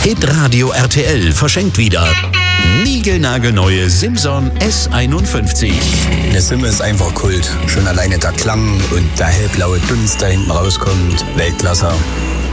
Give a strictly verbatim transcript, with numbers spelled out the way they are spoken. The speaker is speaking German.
Hitradio R T L verschenkt wieder niegelnagelneue Simson S einundfünfzig. Eine Simme ist einfach Kult. Schon alleine der Klang und der hellblaue Dunst, der hinten rauskommt. Weltklasse.